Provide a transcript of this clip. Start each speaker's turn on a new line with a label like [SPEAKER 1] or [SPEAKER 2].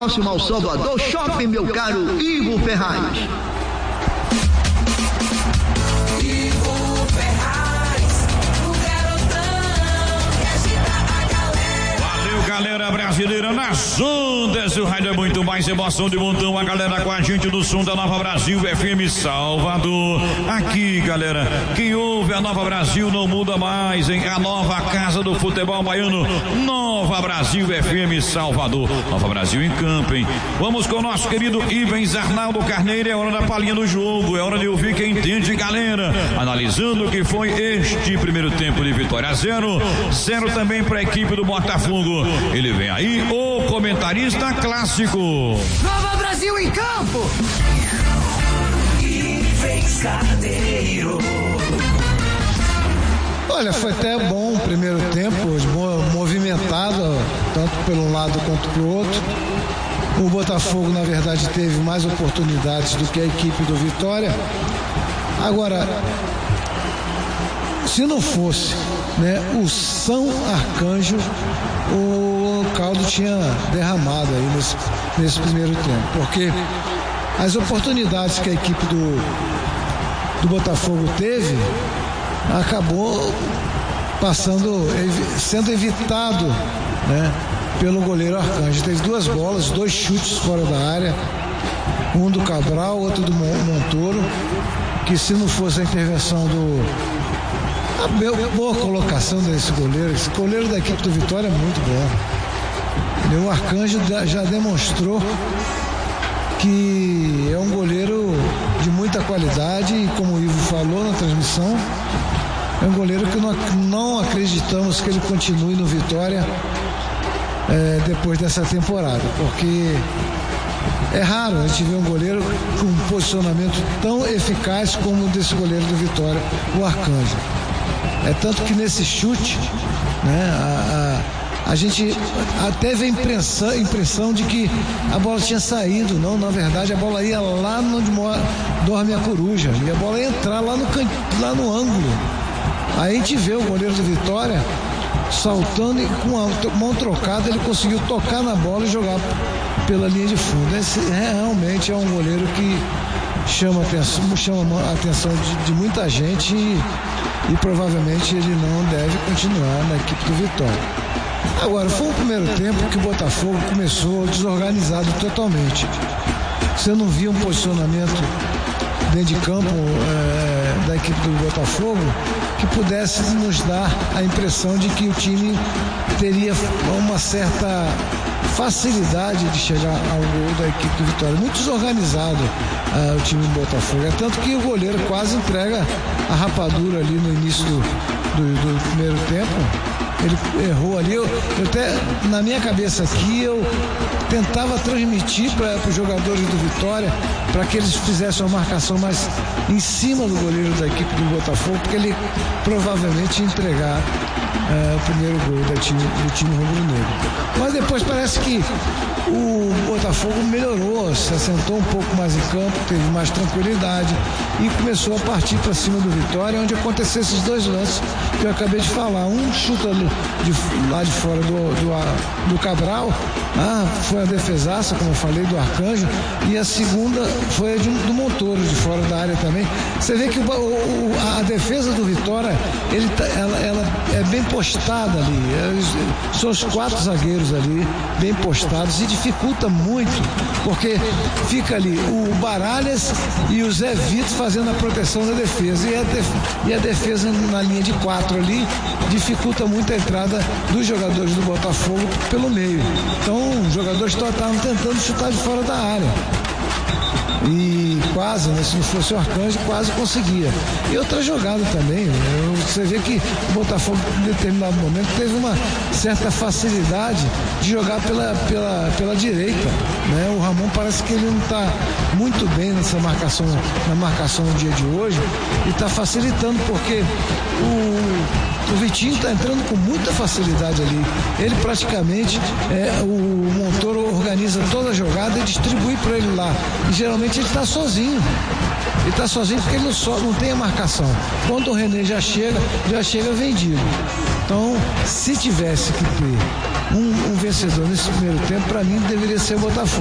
[SPEAKER 1] Próximo ao Salvador Shopping, meu caro Ivo Ferraz.
[SPEAKER 2] Ivo Ferraz, o garotão que agita a galera.
[SPEAKER 3] Valeu, galera brasileira nas ondas. O rádio é muito mais emoção de montão. A galera com a gente do som da Nova Brasil FM Salvador. Aqui, galera, quem ouve a Nova Brasil não muda mais, hein? A nova casa do futebol baiano, Nova Brasil FM Salvador. Nova Brasil em campo, hein? Vamos com o nosso querido Ivens Arnaldo Carneiro. É hora da palhinha do jogo, é hora de ouvir quem entende, galera. Analisando o que foi este primeiro tempo de Vitória 0 também para a equipe do Botafogo. Ele vem aí, o comentarista clássico.
[SPEAKER 2] Nova Brasil em campo. Ivens Carneiro.
[SPEAKER 4] Olha, foi até bom o primeiro tempo, movimentado, tanto pelo um lado quanto pelo outro. O Botafogo, na verdade, teve mais oportunidades do que a equipe do Vitória. Agora, se não fosse, né, o São Arcanjo, o caldo tinha derramado aí nesse primeiro tempo, porque as oportunidades que a equipe do Botafogo teve acabou sendo evitado, né, pelo goleiro Arcanjo. Teve duas bolas, 2 chutes fora da área, um do Cabral, outro do Montoro, que se não fosse a intervenção a boa colocação desse goleiro, esse goleiro da equipe do Vitória é muito bom. O Arcanjo já demonstrou que é um goleiro de muita qualidade e, como o Ivo falou na transmissão, é um goleiro que não acreditamos que ele continue no Vitória depois dessa temporada, porque é raro a gente ver um goleiro com um posicionamento tão eficaz como o desse goleiro do Vitória, o Arcanjo. É tanto que nesse chute, né, a gente até teve a impressão de que a bola tinha saído. Não, na verdade a bola ia lá onde dorme a coruja, e a bola ia entrar lá no ângulo. Aí a gente vê o goleiro do Vitória saltando e com a mão trocada ele conseguiu tocar na bola e jogar pela linha de fundo. Esse realmente é um goleiro que chama a atenção de muita gente e provavelmente ele não deve continuar na equipe do Vitória. Agora, foi um primeiro tempo que o Botafogo começou desorganizado totalmente. Você não via um posicionamento dentro de campo da equipe do Botafogo que pudesse nos dar a impressão de que o time teria uma certa facilidade de chegar ao gol da equipe do Vitória. Muito desorganizado o time do Botafogo. É tanto que o goleiro quase entrega a rapadura ali no início do primeiro tempo. Ele errou ali. Eu até, na minha cabeça aqui, eu tentava transmitir para os jogadores do Vitória para que eles fizessem uma marcação mais em cima do goleiro da equipe do Botafogo, porque ele provavelmente ia entregar o primeiro gol do time rubro-negro. Mas depois parece que o Botafogo melhorou, se assentou um pouco mais em campo, teve mais tranquilidade e começou a partir para cima do Vitória, onde aconteceu esses 2 lances que eu acabei de falar. Um chuta lá de fora do Cabral, foi a defesaça, como eu falei, do Arcanjo, e a segunda foi a do Montoro, de fora da área também. Você vê que a defesa do Vitória, ela é bem postada ali, são os 4 zagueiros ali, bem postados, e dificulta muito, porque fica ali o Baralhas e o Zé Vito fazendo a proteção da defesa, e a defesa na linha de 4 ali dificulta muito a entrada dos jogadores do Botafogo pelo meio. Então os jogadores estavam tentando chutar de fora da área e quase, né, se não fosse o Arcanjo, quase conseguia. E outra jogada também, você vê que o Botafogo em determinado momento teve uma certa facilidade de jogar pela direita, né? O Ramon parece que ele não está muito bem na marcação no dia de hoje, e está facilitando, porque o Vitinho está entrando com muita facilidade ali. Ele praticamente, o Montoro organiza toda a jogada e distribui para ele lá. E geralmente ele está sozinho. Ele está sozinho porque ele não tem a marcação. Quando o René já chega vendido. Então, se tivesse que ter um vencedor nesse primeiro tempo, para mim deveria ser o Botafogo.